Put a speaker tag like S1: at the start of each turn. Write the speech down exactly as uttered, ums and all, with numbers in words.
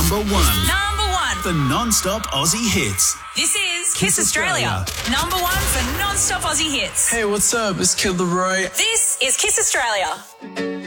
S1: Number one.
S2: Number one.
S1: For non-stop Aussie hits.
S2: This is Kiss Australia. Number one for non-stop Aussie hits.
S3: Hey, what's up? It's Kid Laroi.
S2: This is Kiss Australia.